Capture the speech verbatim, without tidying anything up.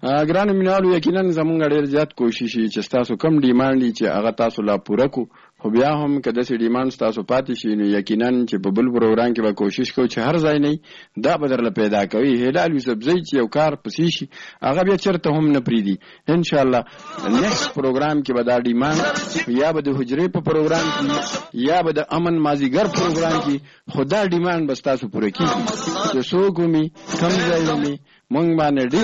ګران مینوالو یقینا زمونږ ډېر زیات کوشش چې تاسو کم ډیماند چې هغه تاسو لا پوره کو، خو بیا هم که داسې ډیماند تاسو پاتې شي نو یقینا چې په بل پروګرام کې به کوشش کوو چې هر ځای نه دا به درله پیدا کوي. هلال یوسفزی چې یو کار پسې شي هغه بیا چېرته هم نه پرېږدي. انشاءالله نیکسټ پروګرام کې به دا ډیماند یا به د حجرې په پروګرام کې یا به د امن مازیګر پروګرام کې، خو دا ډیماند به ستاسو پوره کېږي چې څوک ومي کم ځای ومي مونږ باندې ډېر